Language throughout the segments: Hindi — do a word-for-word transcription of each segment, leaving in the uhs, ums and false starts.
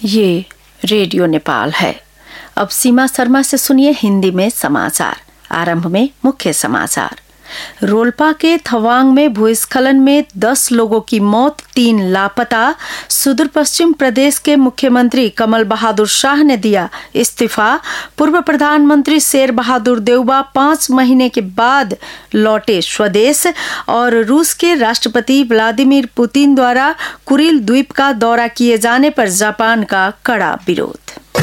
ये रेडियो नेपाल है। अब सीमा शर्मा से सुनिए हिंदी में समाचार। आरंभ में मुख्य समाचार। रोल्पा के थवांग में भूस्खलन में दस लोगों की मौत, तीन लापता। सुदूर पश्चिम प्रदेश के मुख्यमंत्री कमल बहादुर शाह ने दिया इस्तीफा। पूर्व प्रधानमंत्री शेर बहादुर देउबा पांच महीने के बाद लौटे स्वदेश। और रूस के राष्ट्रपति व्लादिमीर पुतिन द्वारा कुरिल द्वीप का दौरा किए जाने पर जापान का कड़ा विरोध।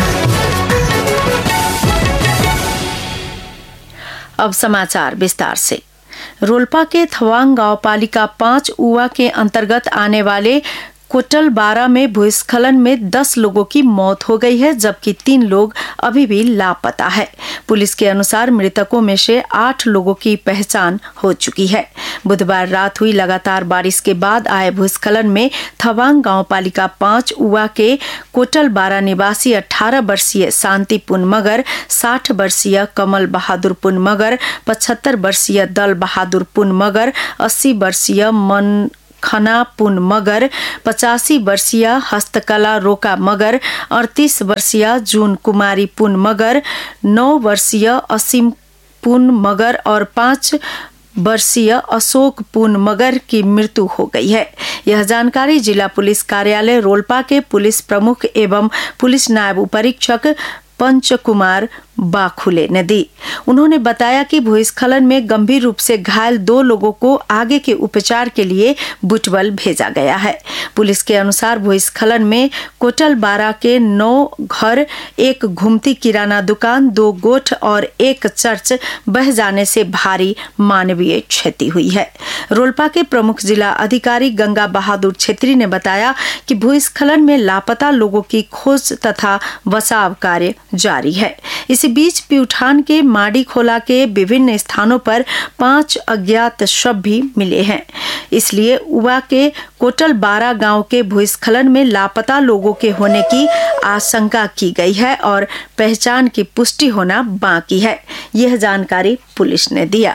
अब समाचार विस्तार से। रोल्पा के थवांग गांव पालिका पांच उवा के अंतर्गत आने वाले कोटलबारा में भूस्खलन में दस लोगों की मौत हो गई है, जबकि तीन लोग अभी भी लापता है। पुलिस के अनुसार मृतकों में से आठ लोगों की पहचान हो चुकी है। बुधवार रात हुई लगातार बारिश के बाद आए भूस्खलन में थवांग गांव पालिका पांच उवा के कोटलबारा निवासी अठारह वर्षीय शांति पुन मगर, साठ वर्षीय कमल बहादुर पुन मगर, पचहत्तर वर्षीय दल बहादुर पुन मगर, अस्सी वर्षीय मन खना पुन मगर, पचासी वर्षीय हस्तकला रोका मगर, अड़तीस वर्षीय जून कुमारी पुन मगर, नौ वर्षीय असीम पुन मगर और पाँच वर्षीय अशोक पुन मगर की मृत्यु हो गई है। यह जानकारी जिला पुलिस कार्यालय रोल्पा के पुलिस प्रमुख एवं पुलिस नायब उपरीक्षक पंचकुमार बाखुले ने दी। उन्होंने बताया कि भूस्खलन में गंभीर रूप से घायल दो लोगों को आगे के उपचार के लिए बुटवल भेजा गया है। पुलिस के अनुसार भूस्खलन में कोटलबारा के नौ घर, एक घुमती किराना दुकान, दो गोठ और एक चर्च बह जाने से भारी मानवीय क्षति हुई है। रोल्पा के प्रमुख जिला अधिकारी गंगा बहादुर छेत्री ने बताया कि भूस्खलन में लापता लोगों की खोज तथा बचाव कार्य जारी है। इसी बीच प्यूठान के माड़ी खोला के विभिन्न स्थानों पर पांच अज्ञात शव भी मिले हैं। इसलिए उवा के कोटलबारा गांव के भूस्खलन में लापता लोगों के होने की आशंका की गई है और पहचान की पुष्टि होना बाकी है। यह जानकारी पुलिस ने दिया।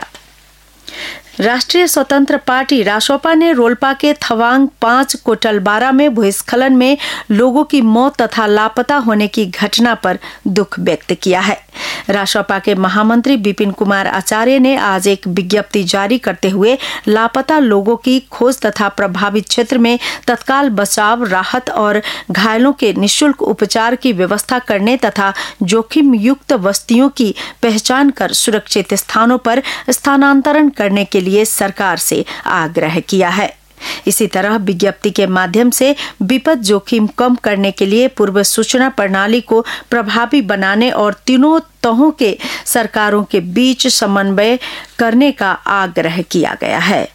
राष्ट्रीय स्वतंत्र पार्टी रासोपा ने रोल्पा के थवांग पांच कोटलबारा में भूस्खलन में लोगों की मौत तथा लापता होने की घटना पर दुख व्यक्त किया है। रासोपा के महामंत्री विपिन कुमार आचार्य ने आज एक विज्ञप्ति जारी करते हुए लापता लोगों की खोज तथा प्रभावित क्षेत्र में तत्काल बचाव, राहत और घायलों के निःशुल्क उपचार की व्यवस्था करने तथा जोखिम युक्त बस्तियों की पहचान कर सुरक्षित स्थानों पर स्थानांतरण करने के लिए सरकार से आग्रह किया है। इसी तरह विज्ञप्ति के माध्यम से विपद जोखिम कम करने के लिए पूर्व सूचना प्रणाली को प्रभावी बनाने और तीनों तहों के सरकारों के बीच समन्वय करने का आग्रह किया गया है।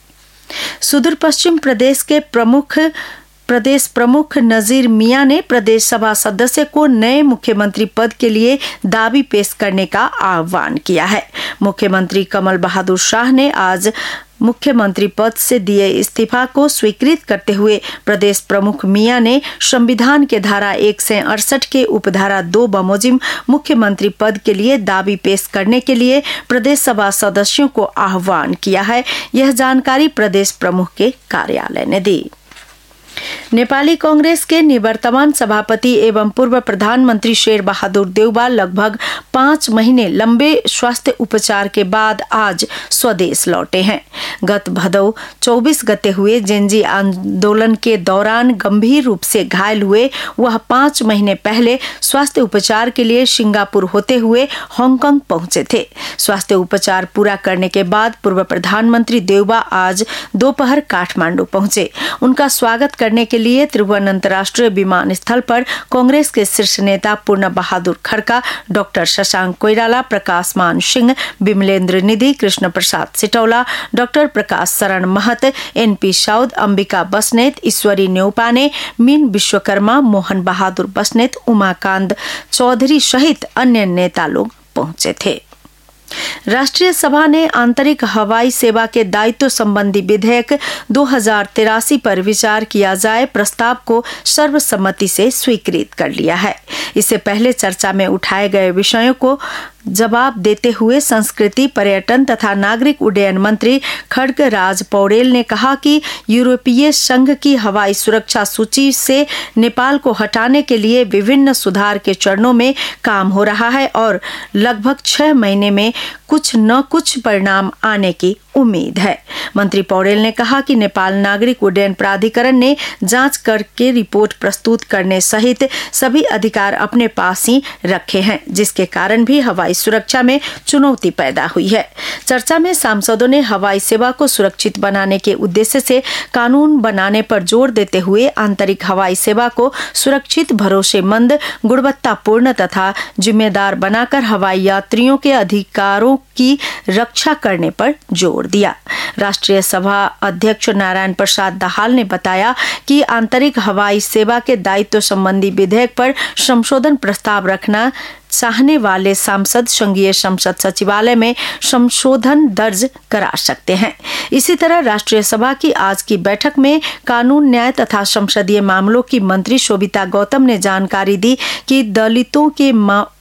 सुदूर पश्चिम प्रदेश के प्रमुख प्रदेश प्रमुख नजीर मियां ने प्रदेश सभा सदस्य को नए मुख्यमंत्री पद के लिए दावी पेश करने का आह्वान किया है। मुख्यमंत्री कमल बहादुर शाह ने आज मुख्यमंत्री पद से दिए इस्तीफा को स्वीकृत करते हुए प्रदेश प्रमुख मियां ने संविधान के धारा एक सौ अड़सठ के उपधारा दो बमोजिम मुख्यमंत्री पद के लिए दावी पेश करने के लिए प्रदेश सभा सदस्यों को आह्वान किया है। यह जानकारी प्रदेश प्रमुख के कार्यालय ने दी। नेपाली कांग्रेस के निवर्तमान सभापति एवं पूर्व प्रधानमंत्री शेर बहादुर देउबा लगभग पांच महीने लंबे स्वास्थ्य उपचार के बाद आज स्वदेश लौटे हैं। गत भदौ चौबीस गते हुए जेनजी आंदोलन के दौरान गंभीर रूप से घायल हुए वह पांच महीने पहले स्वास्थ्य उपचार के लिए सिंगापुर होते हुए हांगकांग पहुंचे थे। स्वास्थ्य उपचार पूरा करने के बाद पूर्व प्रधानमंत्री देउबा आज दोपहर काठमांडू पहुंचे। उनका स्वागत करने के लिए त्रिभुवन अंतर्राष्ट्रीय विमानस्थल पर कांग्रेस के शीर्ष नेता पूर्ण बहादुर खड़का, डॉक्टर शशांक कोइराला, प्रकाश मान सिंह, विमलेंद्र निधि, कृष्ण प्रसाद सिटौला, डॉक्टर प्रकाश शरण महत, एनपी साउद, अंबिका बस्नेत, ईश्वरी न्यौपाने, मीन विश्वकर्मा, मोहन बहादुर बस्नेत, उमाकांत चौधरी सहित अन्य नेता लोग पहुंचे थे। राष्ट्रीय सभा ने आंतरिक हवाई सेवा के दायित्व संबंधी विधेयक दो हजार तिरासी पर विचार किया जाए प्रस्ताव को सर्वसम्मति से स्वीकृत कर लिया है। इससे पहले चर्चा में उठाए गए विषयों को जवाब देते हुए संस्कृति, पर्यटन तथा नागरिक उड्डयन मंत्री खड्गराज पौडेल ने कहा कि यूरोपीय संघ की हवाई सुरक्षा सूची से नेपाल को हटाने के लिए विभिन्न सुधार के चरणों में काम हो रहा है और लगभग छह महीने में कुछ न कुछ परिणाम आने की उम्मीद है। मंत्री पौडेल ने कहा कि नेपाल नागरिक उड्डयन प्राधिकरण ने जांच करके रिपोर्ट प्रस्तुत करने सहित सभी अधिकार अपने पास ही रखे हैं, जिसके कारण भी हवाई सुरक्षा में चुनौती पैदा हुई है। चर्चा में सांसदों ने हवाई सेवा को सुरक्षित बनाने के उद्देश्य से कानून बनाने पर जोर देते हुए आंतरिक हवाई सेवा को सुरक्षित, भरोसेमंद, गुणवत्तापूर्ण तथा जिम्मेदार बनाकर हवाई यात्रियों के अधिकारों की रक्षा करने पर जोर दिया। राष्ट्रीय सभा अध्यक्ष नारायण प्रसाद दाहाल ने बताया कि आंतरिक हवाई सेवा के दायित्व संबंधी विधेयक पर संशोधन प्रस्ताव रखना चाहने वाले सांसद संघीय संसद सचिवालय में संशोधन दर्ज करा सकते हैं। इसी तरह राष्ट्रीय सभा की आज की बैठक में कानून, न्याय तथा संसदीय मामलों की मंत्री शोभिता गौतम ने जानकारी दी कि दलितों के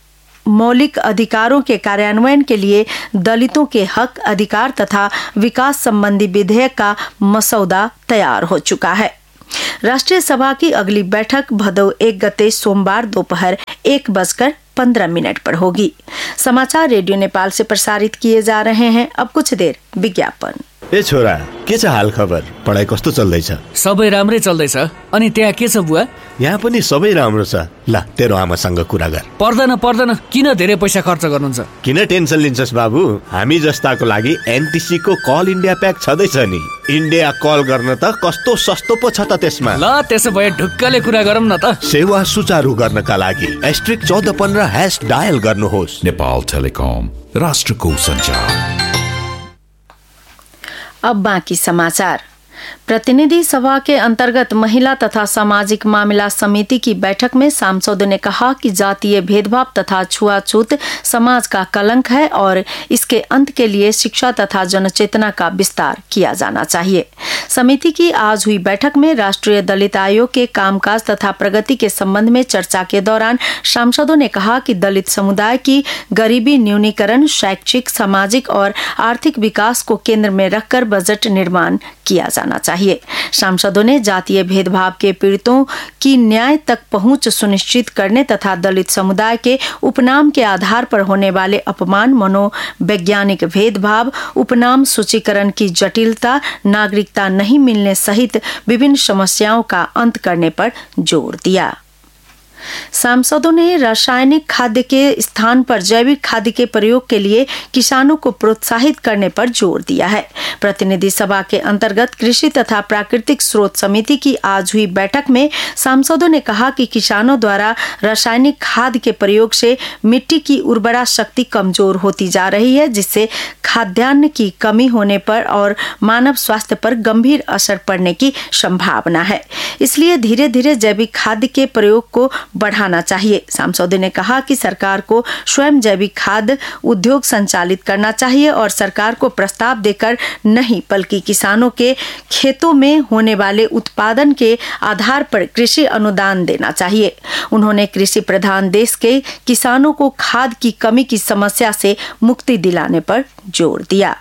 मौलिक अधिकारों के कार्यान्वयन के लिए दलितों के हक, अधिकार तथा विकास संबंधी विधेयक का मसौदा तैयार हो चुका है। राष्ट्रीय सभा की अगली बैठक भदौ एक गते सोमवार दोपहर एक बजकर पंद्रह मिनट पर होगी। समाचार रेडियो नेपाल से प्रसारित किए जा रहे हैं। अब कुछ देर विज्ञापन। ए छोरा, के छ हाल खबर? पढाइ कस्तो चल्दैछ? सबै राम्रै चल्दैछ। अनि त्यहाँ के छ बुवा? यहाँ पनि सबै राम्रो छ। ल, तेरो आमासँग कुरा गर। पर्दैन पर्दैन, किन धेरै पैसा खर्च गर्नुहुन्छ? किन टेन्सन लिन्छस् बाबु? हामी जस्ताको लागि एनटिसी को कल इन्डिया प्याक छँदैछ नि। इन्डिया कल गर्न त कस्तो सस्तो पो छ त त्यसमा। ल, त्यसो भए ढुक्कले कुरा गरौँ न त। सेवा सुचारू गर्नका लागि एस्ट्रिक चौध पन्ध्र हैश डायल गर्नुहोस्। नेपाल टेलिकम, राष्ट्रको सञ्चार। अब बाकी समाचार। प्रतिनिधि सभा के अंतर्गत महिला तथा सामाजिक मामला समिति की बैठक में सांसदों ने कहा कि जातीय भेदभाव तथा छुआछूत समाज का कलंक है और इसके अंत के लिए शिक्षा तथा जनचेतना का विस्तार किया जाना चाहिए। समिति की आज हुई बैठक में राष्ट्रीय दलित आयोग के कामकाज तथा प्रगति के संबंध में चर्चा के दौरान सांसदों ने कहा कि दलित समुदाय की गरीबी न्यूनीकरण, शैक्षिक, सामाजिक और आर्थिक विकास को केंद्र में रखकर बजट निर्माण किया जाना चाहिए। सांसदों ने जातीय भेदभाव के पीड़ितों की न्याय तक पहुंच सुनिश्चित करने तथा दलित समुदाय के उपनाम के आधार पर होने वाले अपमान, मनोवैज्ञानिक भेदभाव, उपनाम सूचीकरण की जटिलता, नागरिकता नहीं मिलने सहित विभिन्न समस्याओं का अंत करने पर जोर दिया। सांसदों ने रासायनिक खाद्य के स्थान पर जैविक खाद्य के प्रयोग के लिए किसानों को प्रोत्साहित करने पर जोर दिया है। प्रतिनिधि सभा के अंतर्गत कृषि तथा प्राकृतिक स्रोत समिति की आज हुई बैठक में सांसदों ने कहा कि किसानों द्वारा रासायनिक खाद्य के प्रयोग से मिट्टी की उर्वरा शक्ति कमजोर होती जा रही है, जिससे खाद्यान्न की कमी होने पर और मानव स्वास्थ्य पर गंभीर असर पड़ने की संभावना है। इसलिए धीरे धीरे जैविक खाद्य के प्रयोग को बढ़ाना चाहिए। सांसदों ने कहा कि सरकार को स्वयं जैविक खाद्य उद्योग संचालित करना चाहिए और सरकार को प्रस्ताव देकर नहीं बल्कि किसानों के खेतों में होने वाले उत्पादन के आधार पर कृषि अनुदान देना चाहिए। उन्होंने कृषि प्रधान देश के किसानों को खाद की कमी की समस्या से मुक्ति दिलाने पर जोर दिया।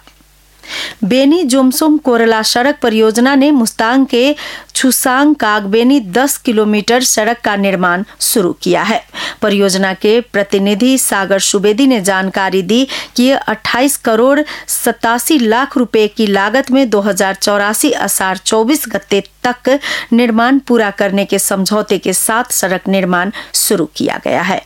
बेनी जोमसोम कोरला सड़क परियोजना ने मुस्तांग के छुसांग कागबेनी दस किलोमीटर सड़क का निर्माण शुरू किया है। परियोजना के प्रतिनिधि सागर सुवेदी ने जानकारी दी कि ये अट्ठाईस करोड़ सतासी लाख रुपए की लागत में दो हजार चौरासी आषाढ़ चौबीस गते तक निर्माण पूरा करने के समझौते के साथ सड़क निर्माण शुरू किया गया है।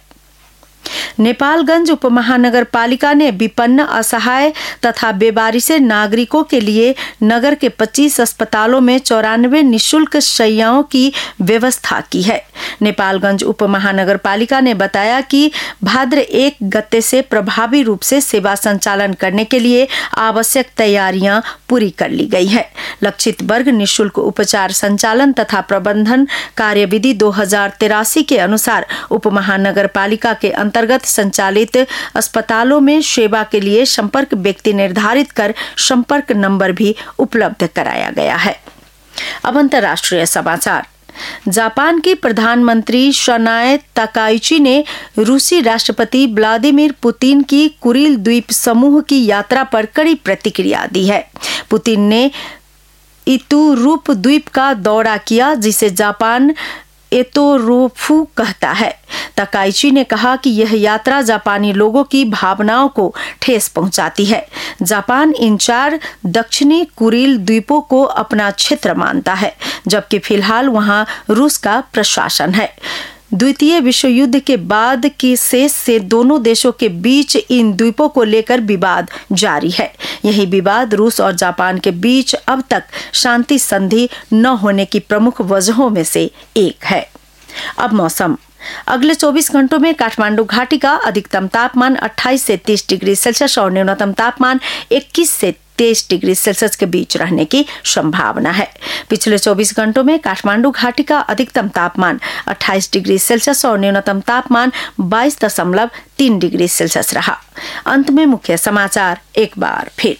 नेपालगंज उपमहानगर पालिका ने विपन्न, असहाय तथा बेवारिसे नागरिकों के लिए नगर के पच्चीस अस्पतालों में चौरानवे निःशुल्क शैय्याओं की व्यवस्था की है। नेपालगंज उपमहानगर पालिका ने बताया कि भाद्र एक गते से प्रभावी रूप से सेवा संचालन करने के लिए आवश्यक तैयारियां पूरी कर ली गई है। लक्षित वर्ग निःशुल्क उपचार संचालन तथा प्रबंधन कार्यविधि दो हजार तिरासी के अनुसार उपमहानगर पालिका के अंतर्गत संचालित अस्पतालों में सेवा के लिए संपर्क व्यक्ति निर्धारित कर संपर्क नंबर भी उपलब्ध कराया गया है। अब अंतर्राष्ट्रीय समाचार। जापान की प्रधानमंत्री शनाए ताकाइची ने रूसी राष्ट्रपति व्लादिमीर पुतिन की कुरिल द्वीप समूह की यात्रा पर कड़ी प्रतिक्रिया दी है। पुतिन ने इतुरूप द्वीप का दौरा किया, जिसे जापान एतोरोफू कहता है। ताकाइची ने कहा कि यह यात्रा जापानी लोगों की भावनाओं को ठेस पहुंचाती है। जापान इन चार दक्षिणी कुरिल द्वीपों को अपना क्षेत्र मानता है, जबकि फिलहाल वहां रूस का प्रशासन है। द्वितीय विश्व युद्ध के बाद के शेष से दोनों देशों के बीच इन द्वीपों को लेकर विवाद जारी है। यही विवाद रूस और जापान के बीच अब तक शांति संधि न होने की प्रमुख वजहों में से एक है। अब मौसम। अगले चौबीस घंटों में काठमांडू घाटी का अधिकतम तापमान अट्ठाईस से तीस डिग्री सेल्सियस और न्यूनतम तापमान इक्कीस से तेईस डिग्री सेल्सियस के बीच रहने की संभावना है। पिछले चौबीस घंटों में काठमांडू घाटी का अधिकतम तापमान अट्ठाईस डिग्री सेल्सियस और न्यूनतम तापमान बाईस दशमलव तीन डिग्री सेल्सियस रहा। अंत में मुख्य समाचार एक बार फिर।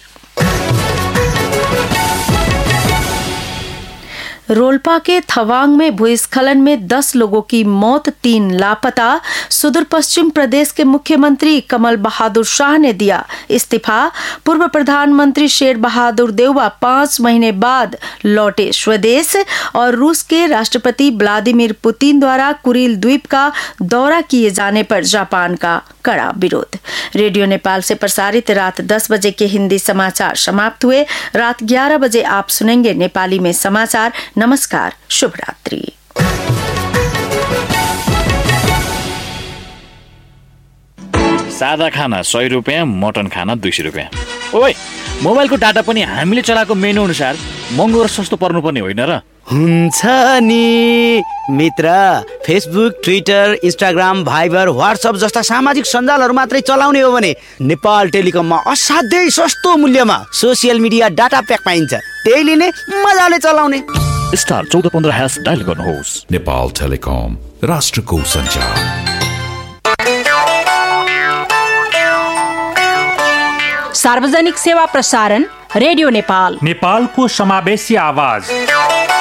रोल्पा के थवांग में भूस्खलन में दस लोगों की मौत, तीन लापता। सुदूर पश्चिम प्रदेश के मुख्यमंत्री कमल बहादुर शाह ने दिया इस्तीफा। पूर्व प्रधानमंत्री शेर बहादुर देउबा पांच महीने बाद लौटे स्वदेश। और रूस के राष्ट्रपति व्लादिमीर पुतिन द्वारा कुरिल द्वीप का दौरा किए जाने पर जापान का कड़ा विरोध। रेडियो नेपाल से प्रसारित रात दस बजे के हिंदी समाचार समाप्त हुए। रात ग्यारह बजे आप सुनेंगे नेपाली में समाचार। नमस्कार, शुभ रात्रि। सादा खाना सय रुपियाँ, मटन खाना दुई सय रुपियाँ। ओइ, मोबाइलको डाटा पनि हामीले चलाएको मेनु अनुसार महँगो र सस्तो पर्नुपर्ने होइन र? हुन्छ नि मित्र। Facebook, Twitter, Instagram, Viber, WhatsApp जस्ता सामाजिक सञ्जालहरू मात्रै चलाउने हो भने नेपाल टेलिकममा असाध्यै सस्तो मूल्यमा सोसियल मिडिया डाटा प्याक पाइन्छ। त्यही लिने, मजाले चलाउने। स्टार चौध पन्ध्र ह्यास डायल गर्नुहोस्। नेपाल टेलिकम, राष्ट्रको सञ्चार। सार्वजनिक सेवा प्रसारण रेडियो नेपाल, नेपालको समावेशी आवाज।